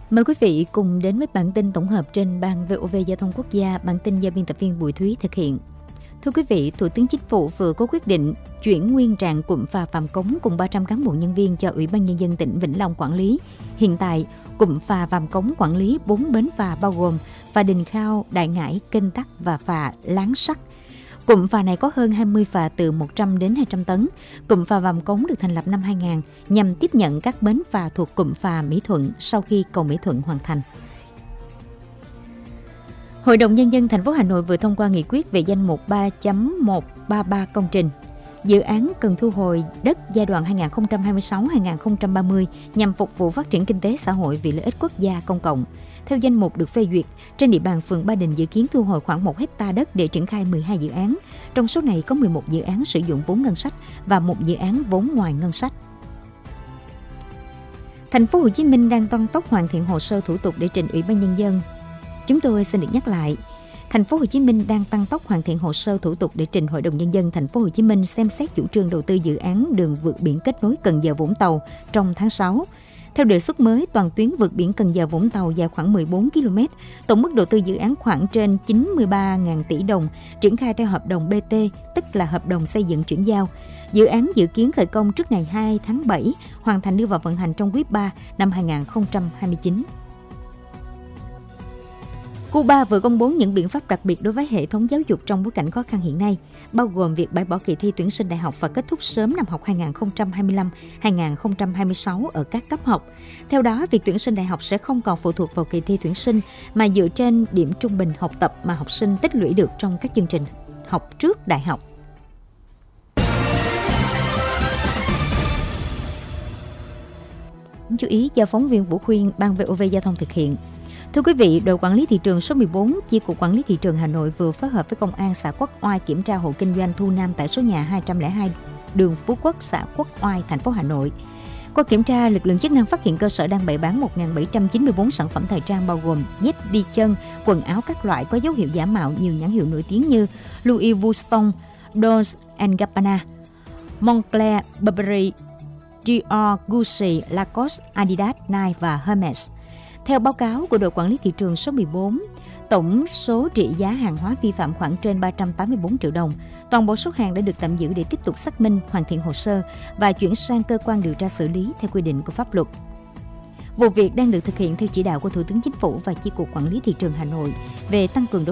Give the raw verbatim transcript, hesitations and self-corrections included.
Mời quý vị cùng đến với bản tin tổng hợp trên Ban vê o vê Giao thông Quốc gia, bản tin do biên tập viên Bùi Thúy thực hiện. Thưa quý vị, Thủ tướng Chính phủ vừa có quyết định chuyển nguyên trạng cụm phà Vàm Cống cùng ba trăm cán bộ nhân viên cho Ủy ban Nhân dân tỉnh Vĩnh Long quản lý. Hiện tại, cụm phà Vàm Cống quản lý bốn bến phà bao gồm phà Đình Khao, Đại Ngãi, Kênh Tắc và phà Láng Sắt. Cụm phà này có hơn hai mươi phà từ một trăm đến hai trăm tấn. Cụm phà Vàm Cống được thành lập năm hai nghìn nhằm tiếp nhận các bến phà thuộc cụm phà Mỹ Thuận sau khi cầu Mỹ Thuận hoàn thành. Hội đồng Nhân dân thành phố Hà Nội vừa thông qua nghị quyết về danh mục ba chấm một ba ba công trình. Dự án cần thu hồi đất giai đoạn hai nghìn không trăm hai mươi sáu đến hai nghìn không trăm ba mươi nhằm phục vụ phát triển kinh tế xã hội vì lợi ích quốc gia công cộng. Theo danh mục được phê duyệt, trên địa bàn phường Ba Đình dự kiến thu hồi khoảng một héc ta đất để triển khai mười hai dự án. Trong số này có mười một dự án sử dụng vốn ngân sách và một dự án vốn ngoài ngân sách. Thành phố Hồ Chí Minh đang tăng tốc hoàn thiện hồ sơ thủ tục để trình Ủy ban Nhân dân. Chúng tôi xin được nhắc lại, Thành phố Hồ Chí Minh đang tăng tốc hoàn thiện hồ sơ thủ tục để trình Hội đồng Nhân dân Thành phố Hồ Chí Minh xem xét chủ trương đầu tư dự án đường vượt biển kết nối Cần Giờ Vũng Tàu trong tháng sáu. Theo đề xuất mới, toàn tuyến vượt biển Cần Giờ Vũng Tàu dài khoảng mười bốn ki lô mét, tổng mức đầu tư dự án khoảng trên chín mươi ba nghìn tỷ đồng, triển khai theo hợp đồng bê tê, tức là hợp đồng xây dựng chuyển giao. Dự án dự kiến khởi công trước ngày hai tháng bảy, hoàn thành đưa vào vận hành trong quý ba năm hai nghìn không trăm hai mươi chín. Cuba vừa công bố những biện pháp đặc biệt đối với hệ thống giáo dục trong bối cảnh khó khăn hiện nay, bao gồm việc bãi bỏ kỳ thi tuyển sinh đại học và kết thúc sớm năm học hai nghìn không trăm hai mươi lăm đến hai nghìn không trăm hai mươi sáu ở các cấp học. Theo đó, việc tuyển sinh đại học sẽ không còn phụ thuộc vào kỳ thi tuyển sinh mà dựa trên điểm trung bình học tập mà học sinh tích lũy được trong các chương trình học trước đại học. Chú ý do phóng viên Vũ Khuyên, Ban vê o vê Giao thông thực hiện. Thưa quý vị, đội quản lý thị trường số mười bốn, Chi cục Quản lý thị trường Hà Nội vừa phối hợp với Công an xã Quốc Oai kiểm tra hộ kinh doanh Thu Nam tại số nhà hai trăm lẻ hai đường Phú Quốc, xã Quốc Oai, thành phố Hà Nội. Qua kiểm tra, lực lượng chức năng phát hiện cơ sở đang bày bán một nghìn bảy trăm chín mươi tư sản phẩm thời trang bao gồm dép đi chân, quần áo các loại có dấu hiệu giả mạo nhiều nhãn hiệu nổi tiếng như Louis Vuitton, Dolce and Gabbana, Moncler, Burberry, Dior, Gucci, Lacoste, Adidas, Nike và Hermes. Theo báo cáo của đội quản lý thị trường số mười bốn, tổng số trị giá hàng hóa vi phạm khoảng trên ba trăm tám mươi tư triệu đồng. Toàn bộ số hàng đã được tạm giữ để tiếp tục xác minh, hoàn thiện hồ sơ và chuyển sang cơ quan điều tra xử lý theo quy định của pháp luật. Vụ việc đang được thực hiện theo chỉ đạo của Thủ tướng Chính phủ và Chi cục Quản lý thị trường Hà Nội về tăng cường đấu